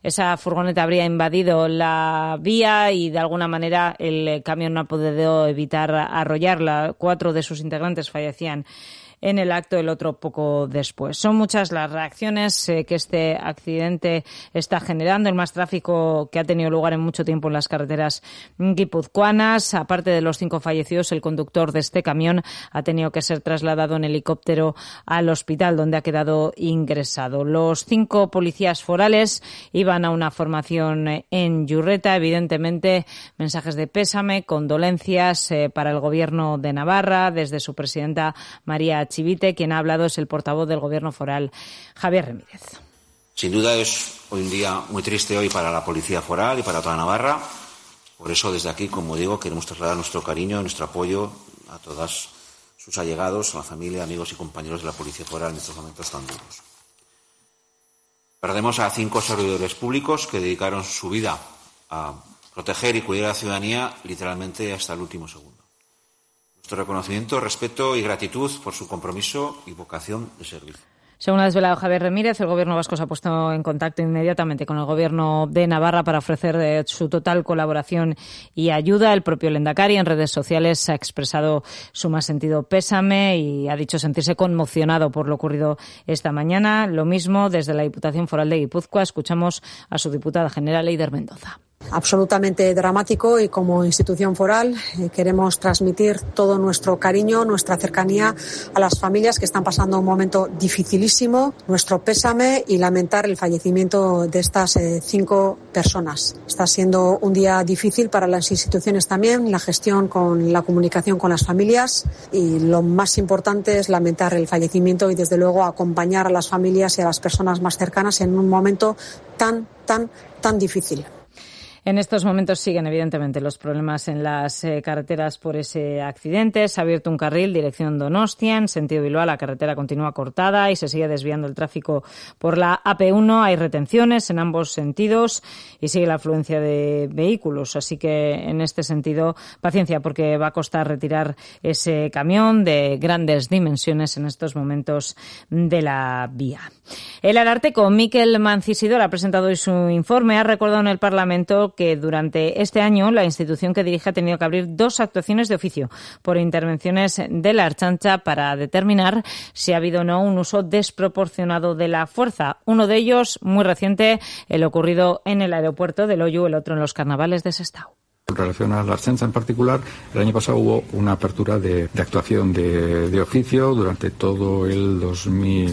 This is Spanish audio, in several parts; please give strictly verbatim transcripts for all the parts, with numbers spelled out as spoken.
esa furgoneta habría invadido la vía y de alguna manera el camión no ha podido evitar arrollarla. Cuatro de sus integrantes fallecían en el acto, el otro poco después. Son muchas las reacciones eh, que este accidente está generando, el más tráfico que ha tenido lugar en mucho tiempo en las carreteras guipuzcoanas. Aparte de los cinco fallecidos, el conductor de este camión ha tenido que ser trasladado en helicóptero al hospital, donde ha quedado ingresado. Los cinco policías forales iban a una formación en Yurreta. Evidentemente, mensajes de pésame, condolencias eh, para el Gobierno de Navarra, desde su presidenta María Chivite. Quien ha hablado es el portavoz del Gobierno foral, Javier Ramírez. Sin duda es hoy un día muy triste hoy para la Policía Foral y para toda Navarra. Por eso, desde aquí, como digo, queremos trasladar nuestro cariño, nuestro apoyo a todos sus allegados, a la familia, amigos y compañeros de la Policía Foral en estos momentos tan duros. Perdemos a cinco servidores públicos que dedicaron su vida a proteger y cuidar a la ciudadanía literalmente hasta el último segundo. Nuestro reconocimiento, respeto y gratitud por su compromiso y vocación de servicio. Según ha desvelado Javier Ramírez, el Gobierno vasco se ha puesto en contacto inmediatamente con el Gobierno de Navarra para ofrecer eh, su total colaboración y ayuda. El propio Lehendakari en redes sociales ha expresado su más sentido pésame y ha dicho sentirse conmocionado por lo ocurrido esta mañana. Lo mismo desde la Diputación Foral de Guipúzcoa. Escuchamos a su diputada general, Eider Mendoza. Absolutamente dramático, y como institución foral eh, queremos transmitir todo nuestro cariño, nuestra cercanía a las familias que están pasando un momento dificilísimo, nuestro pésame y lamentar el fallecimiento de estas eh, cinco personas. Está siendo un día difícil para las instituciones también, la gestión con la comunicación con las familias, y lo más importante es lamentar el fallecimiento y desde luego acompañar a las familias y a las personas más cercanas en un momento tan, tan, tan difícil. En estos momentos siguen, evidentemente, los problemas en las eh, carreteras por ese accidente. Se ha abierto un carril dirección Donostia, en sentido Bilbao. La carretera continúa cortada y se sigue desviando el tráfico por la A P uno. Hay retenciones en ambos sentidos y sigue la afluencia de vehículos. Así que, en este sentido, paciencia, porque va a costar retirar ese camión de grandes dimensiones en estos momentos de la vía. El Ararteko, Mikel Mancisidor, ha presentado hoy su informe. Ha recordado en el Parlamento que durante este año la institución que dirige ha tenido que abrir dos actuaciones de oficio por intervenciones de la Ertzaintza para determinar si ha habido o no un uso desproporcionado de la fuerza. Uno de ellos, muy reciente, el ocurrido en el aeropuerto de Loiu, el otro en los carnavales de Sestao. En relación a la Ertzaintza en particular, el año pasado hubo una apertura de, de actuación de, de oficio durante todo el dos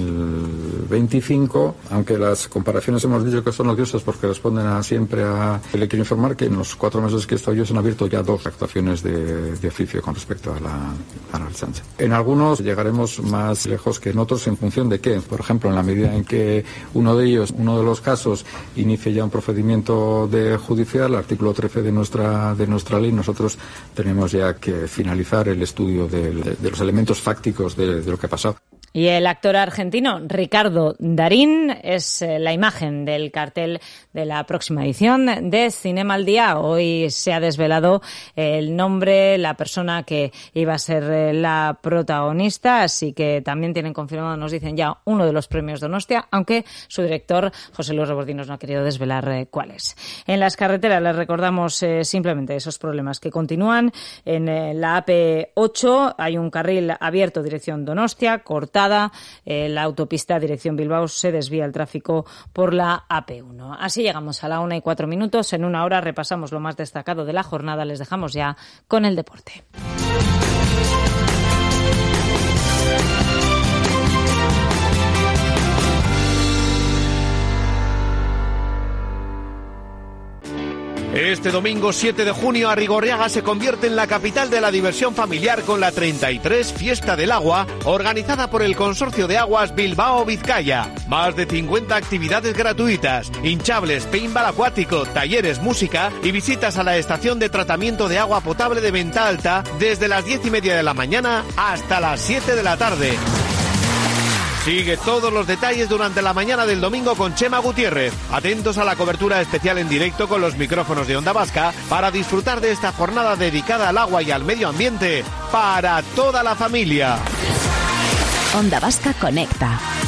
mil veinticinco, aunque las comparaciones hemos dicho que son odiosas porque responden a siempre a... Le quiero informar que en los cuatro meses que estoy yo se han abierto ya dos actuaciones de, de oficio con respecto a la, a la Ertzaintza. En algunos llegaremos más lejos que en otros en función de qué. Por ejemplo, en la medida en que uno de ellos, uno de los casos, inicie ya un procedimiento de judicial, el artículo trece de nuestra de nuestra ley, nosotros tenemos ya que finalizar el estudio de, de, de los elementos fácticos de, de lo que ha pasado. Y el actor argentino Ricardo Darín es eh, la imagen del cartel de la próxima edición de Cinema al Día. Hoy se ha desvelado el nombre, la persona que iba a ser eh, la protagonista, así que también tienen confirmado, nos dicen ya, uno de los premios Donostia, aunque su director, José Luis Rebordinos, no ha querido desvelar eh, cuál es. En las carreteras les recordamos eh, simplemente esos problemas que continúan. En eh, la A P ocho hay un carril abierto dirección Donostia, cortado. Eh, la autopista dirección Bilbao se desvía el tráfico por la A P uno. Así llegamos a la una y cuatro minutos. En una hora repasamos lo más destacado de la jornada. Les dejamos ya con el deporte. Este domingo siete de junio, Arrigorriaga se convierte en la capital de la diversión familiar con la treinta y tres Fiesta del Agua, organizada por el Consorcio de Aguas Bilbao-Vizcaya. Más de cincuenta actividades gratuitas, hinchables, paintball acuático, talleres, música y visitas a la estación de tratamiento de agua potable de Venta Alta desde las diez y media de la mañana hasta las siete de la tarde. Sigue todos los detalles durante la mañana del domingo con Chema Gutiérrez. Atentos a la cobertura especial en directo con los micrófonos de Onda Vasca para disfrutar de esta jornada dedicada al agua y al medio ambiente para toda la familia. Onda Vasca conecta.